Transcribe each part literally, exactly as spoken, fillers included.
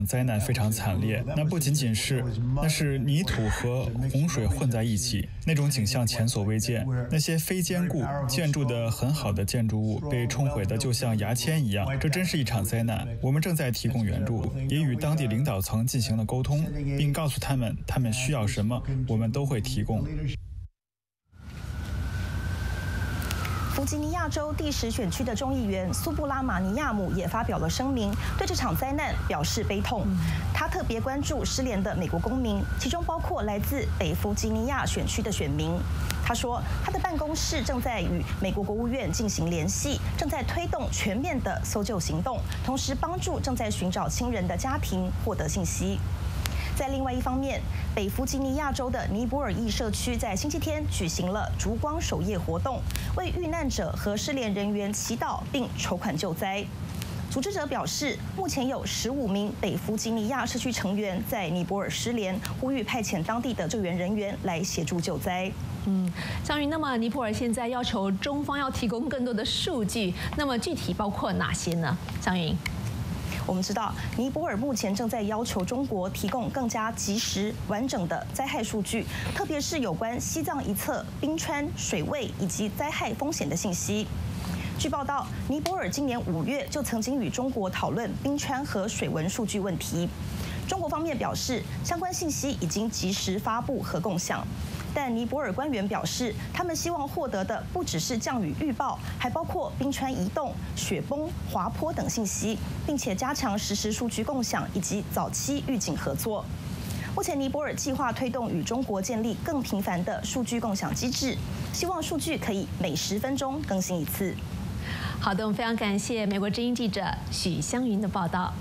灾难非常惨烈，那不仅仅是，那是泥土和洪水混在一起，那种景象前所未见。那些非坚固、建筑的很好的建筑物被冲毁的就像牙签一样，这真是一场灾难。我们正在提供援助，也与当地领导层进行了沟通，并告诉他们他们需要什么，我们都会提供。 弗吉尼亚州第十选区的众议员苏布拉马尼亚姆也发表了声明，对这场灾难表示悲痛。他特别关注失联的美国公民，其中包括来自北弗吉尼亚选区的选民。他说，他的办公室正在与美国国务院进行联系，正在推动全面的搜救行动，同时帮助正在寻找亲人的家庭获得信息。在另外一方面，北弗吉尼亚州的尼泊尔裔社区在星期天举行了烛光守夜活动，为遇难者和失联人员祈祷并筹款救灾。组织者表示，目前有十五名北弗吉尼亚社区成员在尼泊尔失联，呼吁派遣当地的救援人员来协助救灾。 嗯，张云，那么尼泊尔现在要求中方要提供更多的数据，那么具体包括哪些呢？张云。 我们知道，尼泊尔目前正在要求中国提供更加及时、完整的灾害数据，特别是有关西藏一侧冰川、水位以及灾害风险的信息。据报道，尼泊尔今年五月就曾经与中国讨论冰川和水文数据问题。中国方面表示，相关信息已经及时发布和共享。但尼泊尔官员表示，他们希望获得的不只是降雨预报，还包括冰川移动、雪崩、滑坡等信息，并且加强实时数据共享以及早期预警合作。目前，尼泊尔计划推动与中国建立更频繁的数据共享机制，希望数据可以每十分钟更新一次。 好的，我们非常感谢美国之音记者许湘云的报道。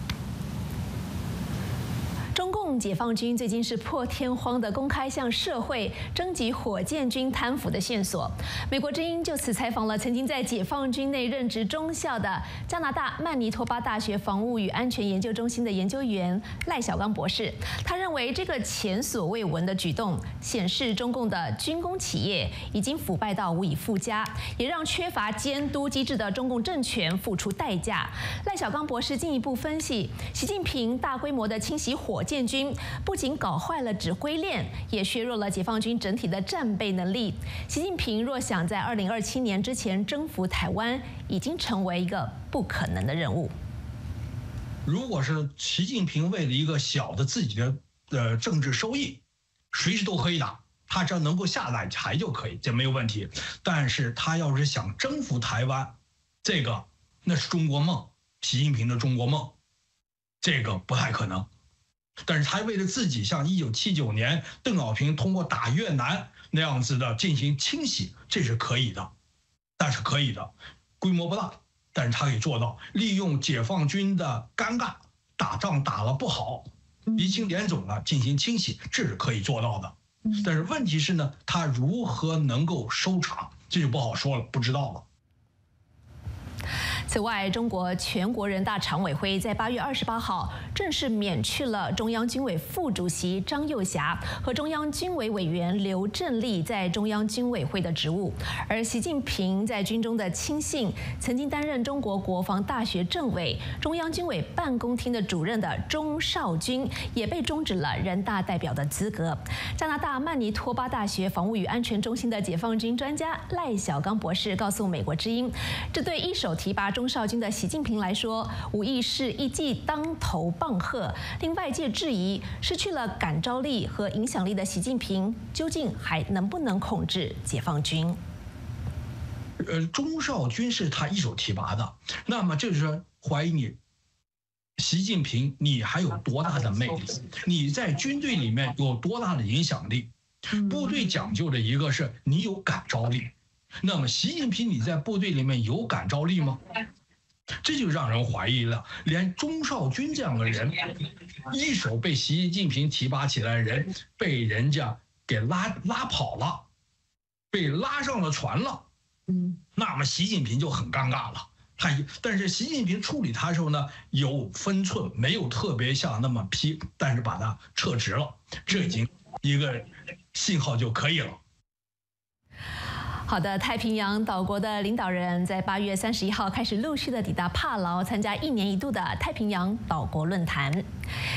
中共解放军最近是破天荒地公开向社会征集火箭军贪腐的线索。美国之音就此采访了曾经在解放军内任职中校的加拿大曼尼托巴大学防务与安全研究中心的研究员赖小刚博士。他认为这个前所未闻的举动显示中共的军工企业已经腐败到无以复加，也让缺乏监督机制的中共政权付出代价。赖小刚博士进一步分析，习近平大规模的清洗火箭军不仅搞坏了指挥链，也削弱了解放军整体的战备能力。习近平若想在二零二七年之前征服台湾，已经成为一个不可能的任务。 如果是习近平为了一个小的自己的呃政治收益，随时都可以打，他只要能够下来台就可以，这没有问题。但是他要是想征服台湾，这个那是中国梦，习近平的中国梦，这个不太可能。但是他为了自己像一九七九年邓小平通过打越南那样子的进行清洗，这是可以的，但是可以的，规模不大，但是他可以做到利用解放军的尴尬，打仗打了不好，鼻青脸肿了进行清洗，这是可以做到的。但是问题是呢，他如何能够收场，这就不好说了，不知道了。 此外，中国全国人大常委会在八月二十八号正式免去了中央军委副主席张又侠和中央军委委员刘振立在中央军委会的职务，而习近平在军中的亲信，曾经担任中国国防大学政委、中央军委办公厅的主任的钟绍军也被终止了人大代表的资格。加拿大曼尼托巴大学防务与安全中心的解放军专家赖小刚博士告诉美国之音，这对一手提拔钟绍军的习近平来说，无疑是一记当头棒喝，令外界质疑失去了感召力和影响力的习近平，究竟还能不能控制解放军？ 呃，钟绍军是他一手提拔的，那么这就是怀疑你，习近平你还有多大的魅力？你在军队里面有多大的影响力？部队讲究的一个是你有感召力。那么，习近平你在部队里面有感召力吗？这就让人怀疑了。连钟绍军这样的人，一手被习近平提拔起来的人，被人家给拉拉跑了，被拉上了船了。嗯，那么习近平就很尴尬了。他但是习近平处理他的时候呢，有分寸，没有特别像那么批，但是把他撤职了，这已经一个信号就可以了。 好的，太平洋岛国的领导人在八月三十一号开始陆续的抵达帕劳，参加一年一度的太平洋岛国论坛。